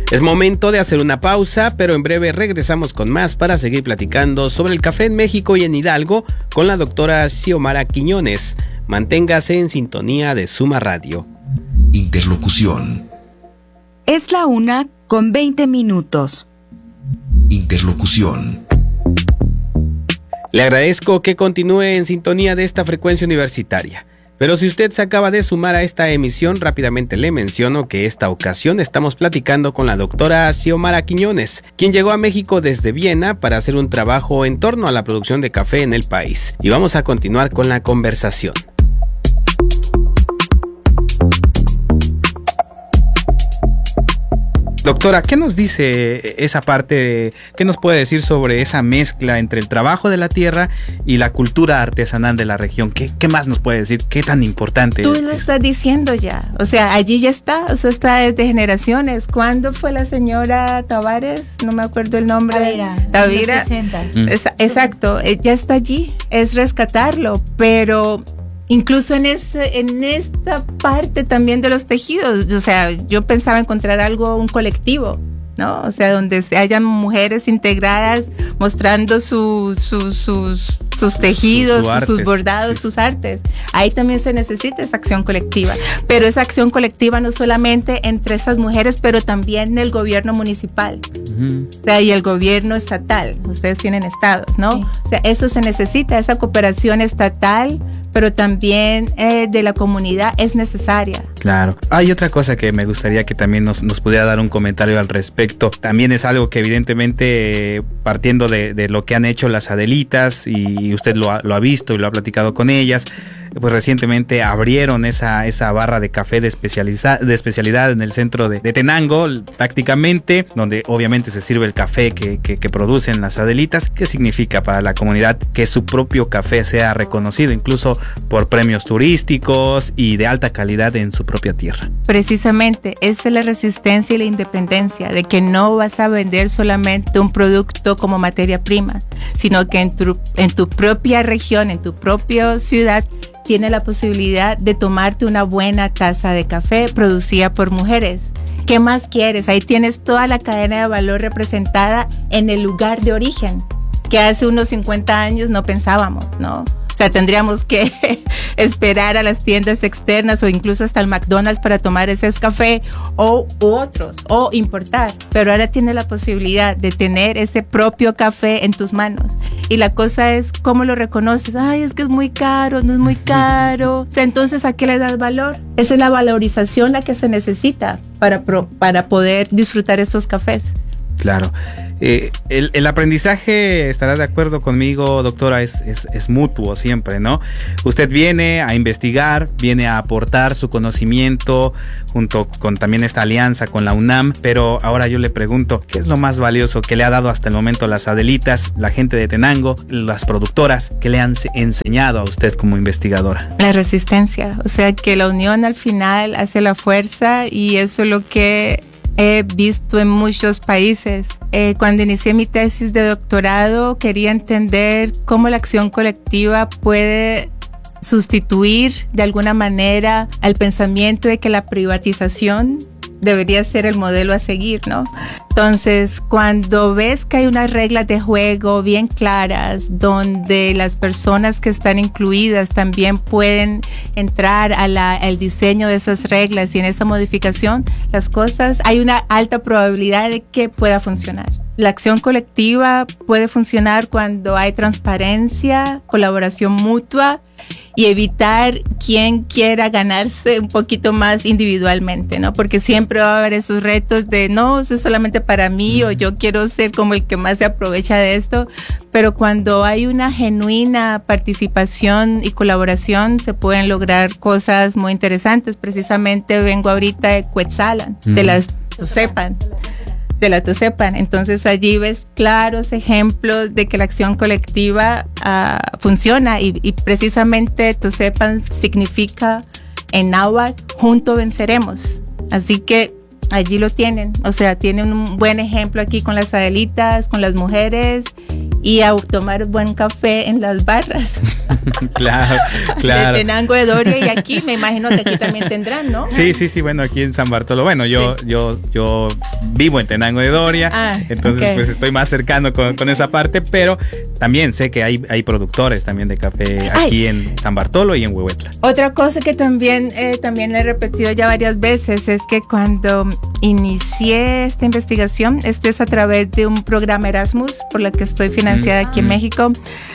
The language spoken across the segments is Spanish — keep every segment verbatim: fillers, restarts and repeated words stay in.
Es momento de hacer una pausa, pero en breve regresamos con más para seguir platicando sobre el café en México y en Hidalgo con la doctora Xiomara Quiñones. Manténgase en sintonía de Suma Radio. Interlocución. Es la una con veinte minutos. Interlocución. Le agradezco que continúe en sintonía de esta frecuencia universitaria. Pero si usted se acaba de sumar a esta emisión, rápidamente le menciono que esta ocasión estamos platicando con la doctora Xiomara Quiñones, quien llegó a México desde Viena para hacer un trabajo en torno a la producción de café en el país. Y vamos a continuar con la conversación. Doctora, ¿qué nos dice esa parte? ¿Qué nos puede decir sobre esa mezcla entre el trabajo de la tierra y la cultura artesanal de la región? ¿Qué, qué más nos puede decir? ¿Qué tan importante Tú es? lo estás diciendo ya. O sea, allí ya está. O sea, está desde generaciones. ¿Cuándo fue la señora Tavares? No me acuerdo el nombre. Tavira. Tavira. Mm. Es, exacto. Ya está allí. Es rescatarlo. Pero incluso en, ese, en esta parte también de los tejidos, o sea, yo pensaba encontrar algo, un colectivo, ¿no? O sea, donde hayan mujeres integradas mostrando su, su, sus, sus tejidos, Su- su sus artes, bordados, sí. sus artes. Ahí también se necesita esa acción colectiva. Pero esa acción colectiva no solamente entre esas mujeres, pero también en el gobierno municipal. Ujú. O sea, y el gobierno estatal. Ustedes tienen estados, ¿no? Sí. O sea, eso se necesita, esa cooperación estatal, pero también eh, de la comunidad es necesaria. Claro. Hay otra cosa que me gustaría que también nos, nos pudiera dar un comentario al respecto. También es algo que evidentemente, eh, partiendo de, de lo que han hecho las Adelitas, y usted lo ha, lo ha visto y lo ha platicado con ellas, pues recientemente abrieron esa, esa barra de café de, especializa, de especialidad en el centro de, de Tenango, prácticamente, donde obviamente se sirve el café que, que, que producen las Adelitas. ¿Qué significa para la comunidad que su propio café sea reconocido incluso por premios turísticos y de alta calidad en su propia tierra? Precisamente, esa es la resistencia y la independencia, de que no vas a vender solamente un producto como materia prima, sino que en tu, en tu propia región, en tu propia ciudad, tiene la posibilidad de tomarte una buena taza de café producida por mujeres. ¿Qué más quieres? Ahí tienes toda la cadena de valor representada en el lugar de origen, que hace unos cincuenta años no pensábamos, ¿no? O sea, tendríamos que esperar a las tiendas externas o incluso hasta el McDonald's para tomar ese café o u otros, o importar. Pero ahora tiene la posibilidad de tener ese propio café en tus manos. Y la cosa es, ¿cómo lo reconoces? Ay, es que es muy caro, no es muy caro. O sea, entonces, ¿a qué le das valor? Esa es la valorización la que se necesita para, pro, para poder disfrutar esos cafés. Claro. Eh, el, el aprendizaje, estará de acuerdo conmigo, doctora, es, es, es mutuo siempre, ¿no? Usted viene a investigar, viene a aportar su conocimiento junto con también esta alianza con la UNAM, pero ahora yo le pregunto, ¿qué es lo más valioso que le ha dado hasta el momento las Adelitas, la gente de Tenango, las productoras, que le han enseñado a usted como investigadora? La resistencia, o sea, que la unión al final hace la fuerza, y eso es lo que he visto en muchos países. Eh, cuando inicié mi tesis de doctorado, quería entender cómo la acción colectiva puede sustituir de alguna manera al pensamiento de que la privatización debería ser el modelo a seguir, ¿no? Entonces, cuando ves que hay unas reglas de juego bien claras, donde las personas que están incluidas también pueden entrar a la, al diseño de esas reglas y en esa modificación, las cosas, hay una alta probabilidad de que pueda funcionar. La acción colectiva puede funcionar cuando hay transparencia, colaboración mutua y evitar quien quiera ganarse un poquito más individualmente, ¿no? Porque siempre va a haber esos retos de no, eso es solamente para mí, o yo quiero ser como el que más se aprovecha de esto. Pero cuando hay una genuina participación y colaboración, se pueden lograr cosas muy interesantes. Precisamente vengo ahorita de Cuetzalan, mm. de las Tosepan. de la Tosepan. Entonces allí ves claros ejemplos de que la acción colectiva uh, funciona, y, y precisamente Tosepan significa en náhuatl junto venceremos. Así que allí lo tienen, o sea, tienen un buen ejemplo aquí con las Adelitas, con las mujeres, y a tomar buen café en las barras. Claro, claro. De Tenango de Doria, y aquí me imagino que aquí también tendrán, ¿no? Sí, sí, sí, bueno, aquí en San Bartolo. Bueno, yo, sí. yo, yo vivo en Tenango de Doria, ah, entonces okay. pues estoy más cercano con, con esa parte, pero también sé que hay, hay productores también de café aquí Ay. en San Bartolo y en Huehuetla. Otra cosa que también, eh, también he repetido ya varias veces es que cuando inicié esta investigación, este es a través de un programa Erasmus por la que estoy financiada mm. aquí en México.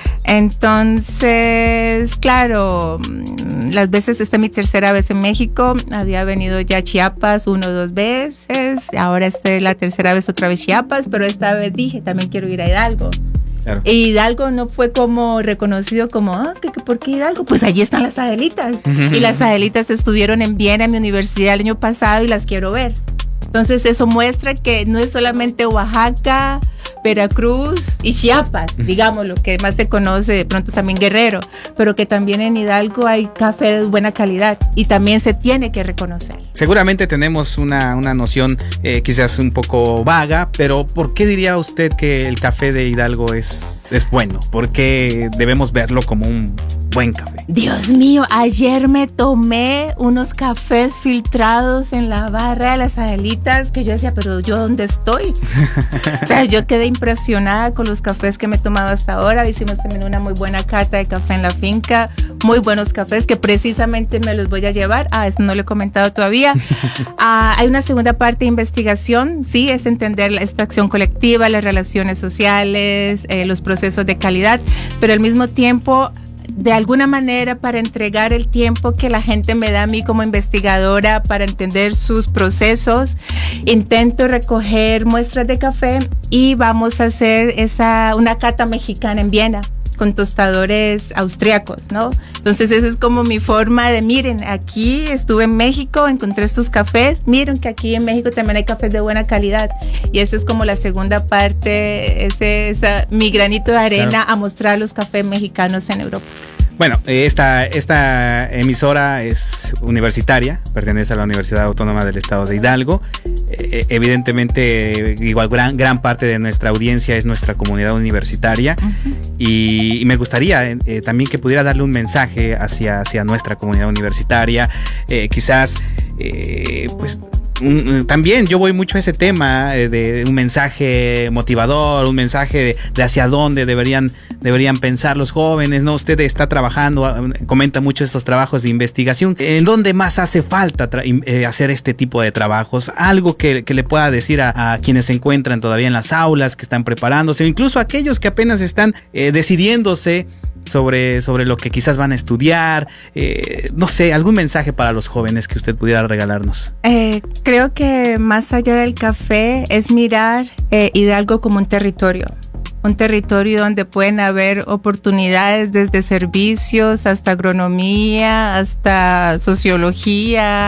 Entonces, claro, las veces, esta es mi tercera vez en México, había venido ya a Chiapas uno o dos veces, ahora esta es la tercera vez otra vez Chiapas, pero esta vez dije, también quiero ir a Hidalgo. Claro. Y Hidalgo no fue como reconocido como, ah, ¿qué, ¿por qué Hidalgo? Pues allí están las Adelitas. Uh-huh. Y las Adelitas estuvieron en Viena, en mi universidad el año pasado, y las quiero ver. Entonces eso muestra que no es solamente Oaxaca, Veracruz y Chiapas, digamos, lo que más se conoce, de pronto también Guerrero, pero que también en Hidalgo hay café de buena calidad y también se tiene que reconocer. Seguramente tenemos una, una noción eh, quizás un poco vaga, pero ¿por qué diría usted que el café de Hidalgo es, es bueno? ¿Por qué debemos verlo como un buen café? Dios mío, ayer me tomé unos cafés filtrados en la barra de las Adelitas que yo decía, pero ¿yo dónde estoy? O sea, yo quedé impresionada con los cafés que me he tomado hasta ahora. Hicimos también una muy buena cata de café en la finca, muy buenos cafés que precisamente me los voy a llevar. Ah, esto no lo he comentado todavía. Ah, hay una segunda parte de investigación, sí, es entender esta acción colectiva, las relaciones sociales, eh, los procesos de calidad, pero al mismo tiempo, de alguna manera, para entregar el tiempo que la gente me da a mí como investigadora para entender sus procesos, intento recoger muestras de café y vamos a hacer esa, una cata mexicana en Viena con tostadores austriacos, ¿no? Entonces esa es como mi forma de, miren, aquí estuve en México, encontré estos cafés, miren que aquí en México también hay cafés de buena calidad, y eso es como la segunda parte, ese, esa, mi granito de arena, claro, a mostrar los cafés mexicanos en Europa. Bueno, esta, esta emisora es universitaria, pertenece a la Universidad Autónoma del Estado de Hidalgo. Eh, evidentemente, igual gran, gran parte de nuestra audiencia es nuestra comunidad universitaria. Uh-huh. y, y me gustaría eh, también que pudiera darle un mensaje hacia, hacia nuestra comunidad universitaria. Eh, quizás, eh, pues... Un, también yo voy mucho a ese tema de, de un mensaje motivador, un mensaje de, de hacia dónde deberían, deberían pensar los jóvenes, ¿no? Usted está trabajando, comenta mucho estos trabajos de investigación. ¿En dónde más hace falta tra- eh, hacer este tipo de trabajos? Algo que, que le pueda decir a, a quienes se encuentran todavía en las aulas, que están preparándose, o incluso a aquellos que apenas están eh, decidiéndose sobre, sobre lo que quizás van a estudiar, eh, no sé, algún mensaje para los jóvenes que usted pudiera regalarnos. Eh, creo que más allá del café es mirar eh, Hidalgo como un territorio, un territorio donde pueden haber oportunidades desde servicios hasta agronomía, hasta sociología,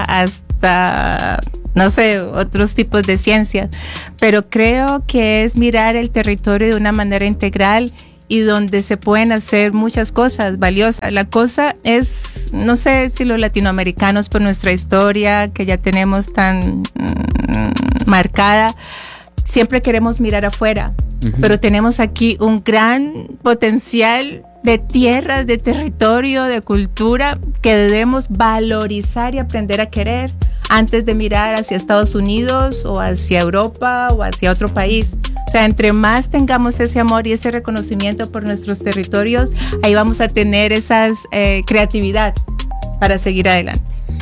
hasta, no sé, otros tipos de ciencias, pero creo que es mirar el territorio de una manera integral y donde se pueden hacer muchas cosas valiosas. La cosa es, no sé si los latinoamericanos, por nuestra historia que ya tenemos tan mmm, marcada, siempre queremos mirar afuera, uh-huh, pero tenemos aquí un gran potencial de tierras, de territorio, de cultura que debemos valorizar y aprender a querer antes de mirar hacia Estados Unidos o hacia Europa o hacia otro país. O sea, entre más tengamos ese amor y ese reconocimiento por nuestros territorios, ahí vamos a tener esa eh, creatividad para seguir adelante.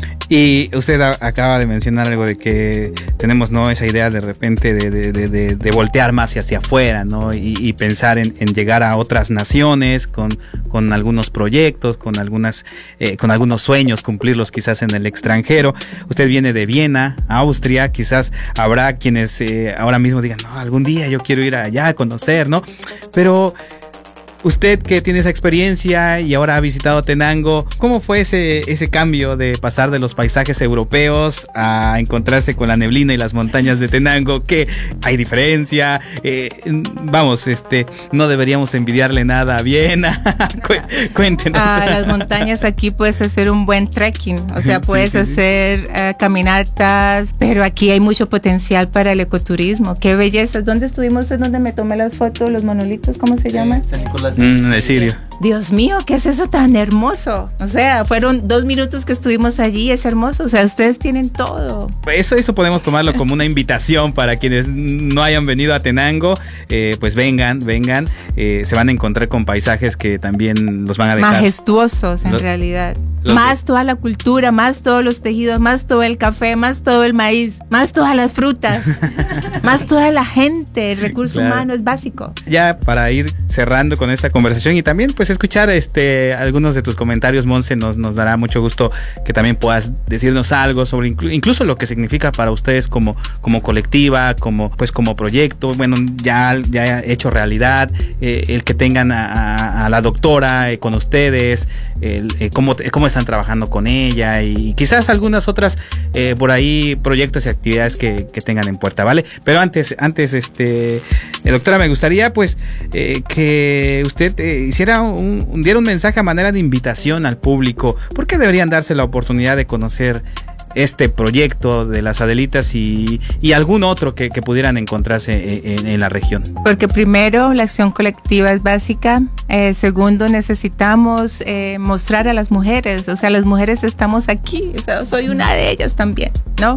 Y usted a, acaba de mencionar algo de que tenemos, ¿no?, esa idea de repente de, de, de, de, de voltear más hacia afuera, ¿no? Y, y pensar en, en llegar a otras naciones con, con algunos proyectos, con algunas, eh, con algunos sueños, cumplirlos quizás en el extranjero. Usted viene de Viena, Austria, quizás habrá quienes eh, ahora mismo digan, no, algún día yo quiero ir allá a conocer, ¿no? Pero usted que tiene esa experiencia y ahora ha visitado Tenango, ¿cómo fue ese, ese cambio de pasar de los paisajes europeos a encontrarse con la neblina y las montañas de Tenango? ¿Qué hay diferencia? Eh, vamos, este, no deberíamos envidiarle nada a Viena. Cuéntenos. Ah, las montañas aquí puedes hacer un buen trekking, o sea, puedes sí, sí, hacer uh, caminatas, pero aquí hay mucho potencial para el ecoturismo. Qué belleza. ¿Dónde estuvimos? ¿Es donde me tomé las fotos, los monolitos? ¿Cómo se llama? San Nicolás. Mm, de Sirio. Dios mío, ¿qué es eso tan hermoso? O sea, fueron dos minutos que estuvimos allí, es hermoso. O sea, ustedes tienen todo. Eso, eso podemos tomarlo como una invitación para quienes no hayan venido a Tenango. Eh, pues vengan, vengan. Eh, se van a encontrar con paisajes que también los van a dejar majestuosos, en los, realidad. los más de... toda la cultura, más todos los tejidos, más todo el café, más todo el maíz, más todas las frutas, más toda la gente. El recurso claro. humano es básico. Ya para ir cerrando con esta conversación y también pues escuchar este algunos de tus comentarios, Monse, nos, nos dará mucho gusto que también puedas decirnos algo sobre inclu- incluso lo que significa para ustedes como, como colectiva, como pues como proyecto, bueno, ya, ya hecho realidad, eh, el que tengan a, a, a la doctora eh, con ustedes, el, eh, cómo, cómo están trabajando con ella y quizás algunas otras eh, por ahí proyectos y actividades que, que tengan en puerta, ¿vale? Pero antes, antes este, eh, doctora, me gustaría pues eh, que usted eh, hiciera un, un, diera un mensaje a manera de invitación al público. ¿Por qué deberían darse la oportunidad de conocer este proyecto de las Adelitas y, y algún otro que, que pudieran encontrarse en, en la región? Porque primero, la acción colectiva es básica. Eh, segundo, necesitamos eh, mostrar a las mujeres. O sea, las mujeres estamos aquí. O sea, soy una de ellas también, ¿no?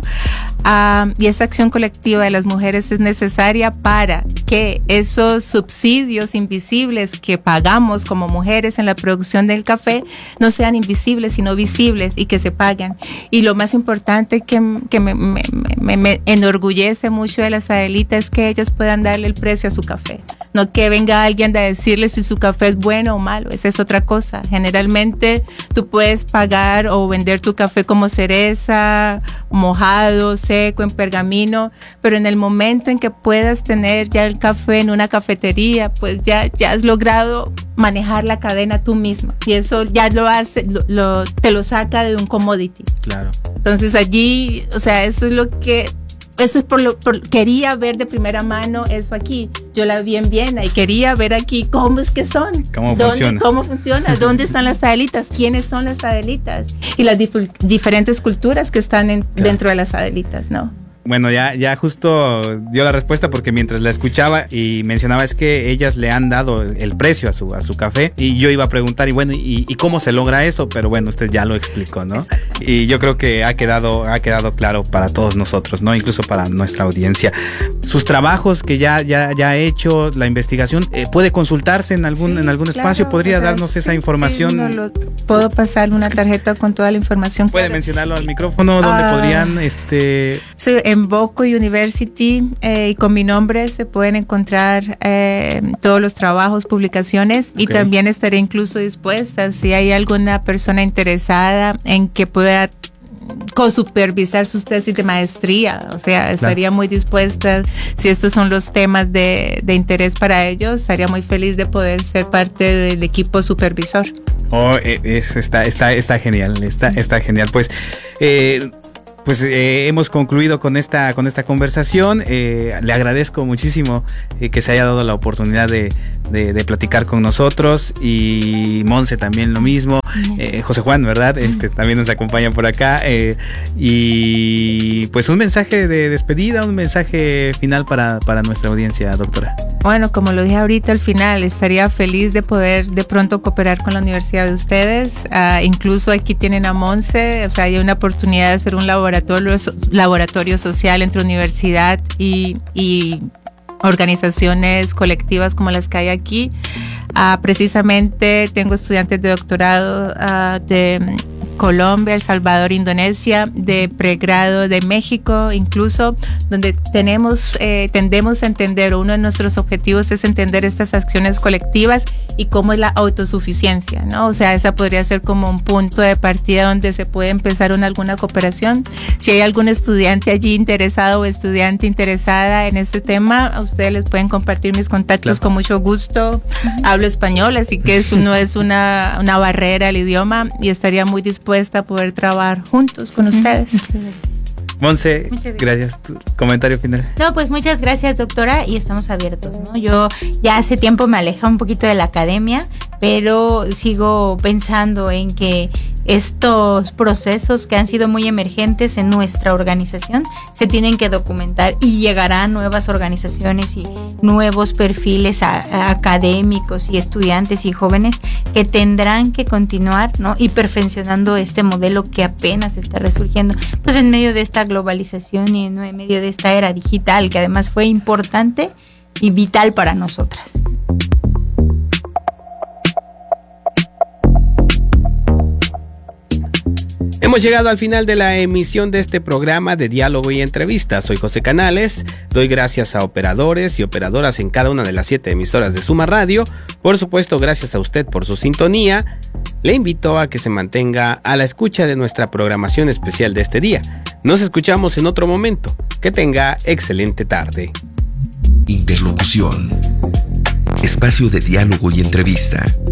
Uh, y esa acción colectiva de las mujeres es necesaria para que esos subsidios invisibles que pagamos como mujeres en la producción del café no sean invisibles, sino visibles y que se paguen. Y lo más importante importante que, que me, me, me, me enorgullece mucho de las Adelitas es que ellas puedan darle el precio a su café, no que venga alguien a decirle si su café es bueno o malo. Esa es otra cosa. Generalmente tú puedes pagar o vender tu café como cereza, mojado, seco, en pergamino, pero en el momento en que puedas tener ya el café en una cafetería, pues ya, ya has logrado manejar la cadena tú misma y eso ya lo hace, lo, lo, te lo saca de un commodity. Claro. Entonces allí, o sea, eso es lo que, eso es por lo, por, quería ver de primera mano eso aquí. Yo la vi en Viena y quería ver aquí cómo es que son. ¿Cómo ¿Dónde, funciona? ¿Cómo funciona? ¿Dónde están las Adelitas? ¿Quiénes son las Adelitas? Y las dif- diferentes culturas que están en, claro. dentro de las Adelitas, ¿no? Bueno, ya, ya justo dio la respuesta porque mientras la escuchaba y mencionaba es que ellas le han dado el precio a su, a su café y yo iba a preguntar y bueno, ¿y, y cómo se logra eso? Pero bueno, usted ya lo explicó, ¿no? Exacto. Y yo creo que ha quedado, ha quedado claro para todos nosotros, ¿no? Incluso para nuestra audiencia. Sus trabajos que ya, ya, ya ha hecho, la investigación, eh, ¿puede consultarse en algún, sí, en algún claro, espacio? ¿Podría o sea, darnos sí, esa información? Sí, no lo, puedo pasar una tarjeta con toda la información. ¿Puede claro. mencionarlo al micrófono? ¿Dónde uh, podrían? Este... Sí, en Boco University eh, y con mi nombre se pueden encontrar eh, todos los trabajos, publicaciones okay. y también estaré incluso dispuesta si hay alguna persona interesada en que pueda co-supervisar sus tesis de maestría, o sea, estaría claro. muy dispuesta, si estos son los temas de, de interés para ellos, estaría muy feliz de poder ser parte del equipo supervisor. Oh, eso está, está, está genial, está, está genial, pues eh, Pues eh, hemos concluido con esta, con esta conversación. Eh, le agradezco muchísimo eh, que se haya dado la oportunidad de, de, de platicar con nosotros y Monse también lo mismo. Eh, José Juan, ¿verdad? Este también nos acompaña por acá. Eh, y pues un mensaje de despedida, un mensaje final para, para nuestra audiencia, doctora. Bueno, como lo dije ahorita al final, estaría feliz de poder de pronto cooperar con la universidad de ustedes. Uh, incluso aquí tienen a Monse, o sea, hay una oportunidad de hacer un laboratorio laboratorio social entre universidad y, y organizaciones colectivas como las que hay aquí. Uh, precisamente tengo estudiantes de doctorado uh, de Colombia, El Salvador, Indonesia, de pregrado de México, incluso, donde tenemos, eh, tendemos a entender, o uno de nuestros objetivos es entender estas acciones colectivas y cómo es la autosuficiencia, ¿no? O sea, esa podría ser como un punto de partida donde se puede empezar una, alguna cooperación. Si hay algún estudiante allí interesado o estudiante interesada en este tema, a ustedes les pueden compartir mis contactos claro. con mucho gusto. Uh-huh. Hablo español, así que eso no es una, una barrera al idioma y estaría muy dispuesta a poder trabajar juntos con ustedes. Monse, gracias. gracias. Tu comentario final. No, pues muchas gracias, doctora, y estamos abiertos, ¿no? Yo ya hace tiempo me alejé un poquito de la academia, pero sigo pensando en que estos procesos que han sido muy emergentes en nuestra organización se tienen que documentar y llegarán nuevas organizaciones y nuevos perfiles a, a académicos y estudiantes y jóvenes que tendrán que continuar, ¿no? Y perfeccionando este modelo que apenas está resurgiendo, pues en medio de esta globalización y en medio de esta era digital que además fue importante y vital para nosotras. Hemos llegado al final de la emisión de este programa de Diálogo y Entrevista. Soy José Canales. Doy gracias a operadores y operadoras en cada una de las siete emisoras de Suma Radio. Por supuesto, gracias a usted por su sintonía. Le invito a que se mantenga a la escucha de nuestra programación especial de este día. Nos escuchamos en otro momento. Que tenga excelente tarde. Interlocución. Espacio de diálogo y entrevista.